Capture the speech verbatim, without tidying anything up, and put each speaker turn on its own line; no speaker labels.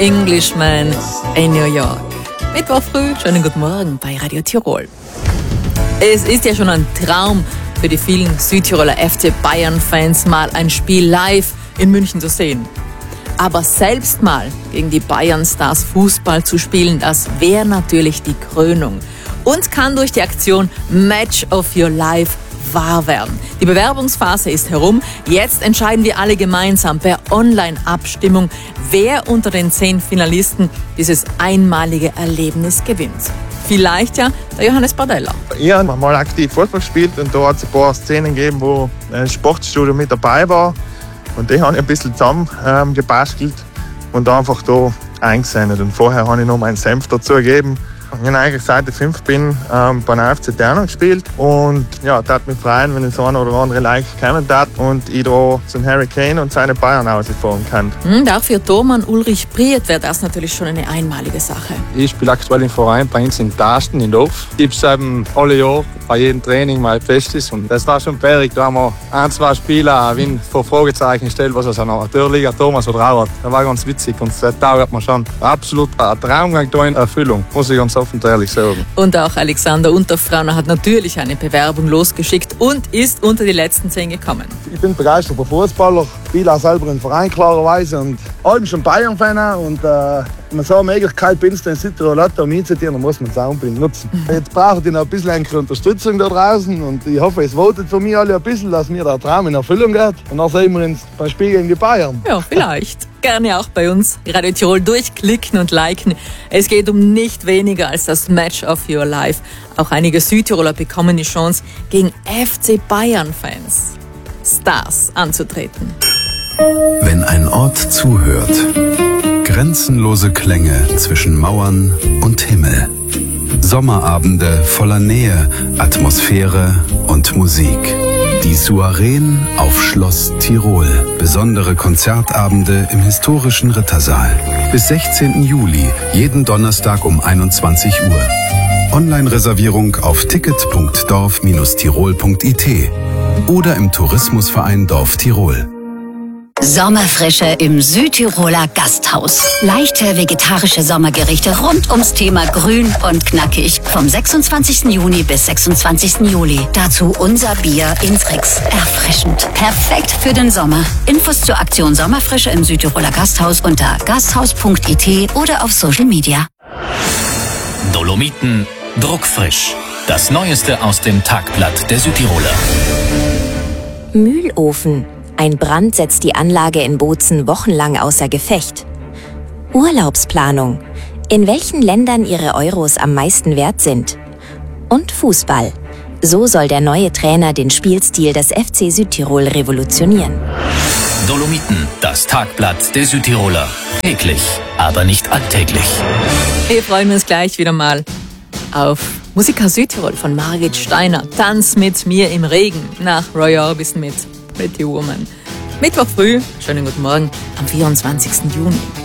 Englishman in New York. Mittwoch früh, schönen guten Morgen bei Radio Tirol. Es ist ja schon ein Traum für die vielen Südtiroler F C Bayern-Fans, mal ein Spiel live in München zu sehen. Aber selbst mal gegen die Bayern-Stars Fußball zu spielen, das wäre natürlich die Krönung. Und kann durch die Aktion Match of Your Life wahr werden. Die Bewerbungsphase ist herum. Jetzt entscheiden wir alle gemeinsam per Online-Abstimmung, wer unter den zehn Finalisten dieses einmalige Erlebnis gewinnt. Vielleicht ja der Johannes Bardella.
Ich habe mal aktiv Fußball gespielt und da hat es ein paar Szenen gegeben, wo ein Sportstudio mit dabei war. Und die habe ich ein bisschen zusammen ähm, gebastelt und einfach da eingesendet. Und vorher habe ich noch meinen Senf dazu gegeben. Ich habe eigentlich seit ich fünf bin ähm, bei einer F C Ternung gespielt und ja, tat mich freuen, wenn ich so eine oder andere leicht kommen tat und ich da zum Harry Kane und seine Bayern rausfahren kann.
Mhm, auch für Thomann Ulrich Priet wäre das natürlich schon eine einmalige Sache.
Ich spiele aktuell im Verein bei uns in Tasten, in Dorf. Ich gebe es eben alle Jahre bei jedem Training mal Bestes und das war schon perrig. Da haben wir ein, zwei Spieler wie vor Fragezeichen gestellt, was er noch natürlich Thomas oder auch hat. Das war ganz witzig und der Tag hat man schon absolut ein Traumgang da in Erfüllung, muss ich ganz offen und ehrlich sagen.
Und auch Alexander Unterfrauner hat natürlich eine Bewerbung losgeschickt und ist unter die letzten zehn gekommen.
Ich bin begeisterter Fußballer, spiele auch selber im Verein klarerweise und ich bin schon Bayern-Fan und äh, wenn man so eine Möglichkeit bei uns in Südtirol hat, um einzutieren, dann muss man es auch unbedingt nutzen. Jetzt brauche ich noch ein bisschen Unterstützung da draußen und ich hoffe, es votet für mich alle ein bisschen, dass mir der Traum in Erfüllung geht und dann sehen wir uns beim Spiel gegen die Bayern.
Ja, vielleicht. Gerne auch bei uns Radio Tirol durchklicken und liken. Es geht um nicht weniger als das Match of Your Life. Auch einige Südtiroler bekommen die Chance, gegen F C Bayern-Fans, Stars, anzutreten.
Wenn ein Ort zuhört, grenzenlose Klänge zwischen Mauern und Himmel. Sommerabende voller Nähe, Atmosphäre und Musik. Die Soireen auf Schloss Tirol. Besondere Konzertabende im historischen Rittersaal. Bis sechzehnten Juli, jeden Donnerstag um einundzwanzig Uhr. Online-Reservierung auf ticket punkt dorf tirol punkt i t oder im Tourismusverein Dorf Tirol.
Sommerfrische im Südtiroler Gasthaus. Leichte vegetarische Sommergerichte rund ums Thema Grün und Knackig. Vom sechsundzwanzigsten Juni bis sechsundzwanzigsten Juli. Dazu unser Bier in Frix. Erfrischend. Perfekt für den Sommer. Infos zur Aktion Sommerfrische im Südtiroler Gasthaus unter gasthaus punkt i t oder auf Social Media.
Dolomiten druckfrisch. Das Neueste aus dem Tagblatt der Südtiroler.
Mühlofen. Ein Brand setzt die Anlage in Bozen wochenlang außer Gefecht. Urlaubsplanung. In welchen Ländern ihre Euros am meisten wert sind. Und Fußball. So soll der neue Trainer den Spielstil des F C Südtirol revolutionieren.
Dolomiten, das Tagblatt der Südtiroler. Täglich, aber nicht alltäglich.
Wir freuen uns gleich wieder mal auf Musiker Südtirol von Margit Steiner. Tanz mit mir im Regen. Nach Roy Orbison mit Pretty Woman. Mittwoch früh, schönen guten Morgen, am vierundzwanzigsten Juni.